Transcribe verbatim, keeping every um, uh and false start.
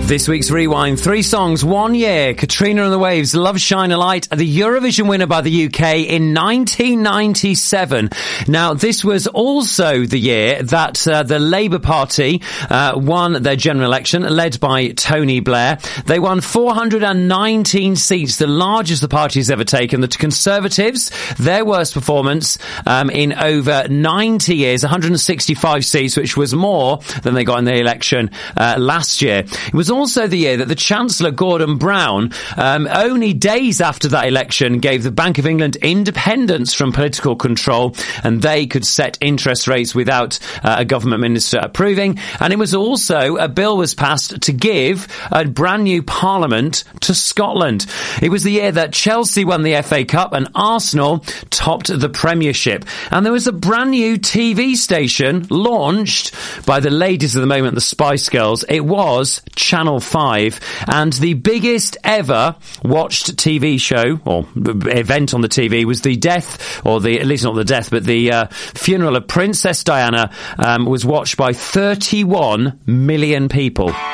This week's Rewind, three songs, one year. Katrina and the Waves, Love Shine a Light, the Eurovision winner by the U K in nineteen ninety-seven. Now, this was also the year that uh, the Labour Party uh, won their general election, led by Tony Blair. They won four hundred nineteen seats, the largest the party has ever taken. The Conservatives, their worst performance um, in over ninety years, one hundred sixty-five seats, which was more than they got in the election uh, last year. It was also the year that the Chancellor, Gordon Brown, um, only days after that election, gave the Bank of England independence from political control, and they could set interest rates without uh, a government minister approving. And it was also, a bill was passed to give a brand new parliament to Scotland. It was the year that Chelsea won the F A Cup and Arsenal topped the Premiership. And there was a brand new T V station launched by the ladies of the moment, the Spice Girls. It was Channel five, and the biggest ever watched T V show or event on the T V was the death, or the at least not the death, but the uh, funeral of Princess Diana, um, was watched by thirty-one million people.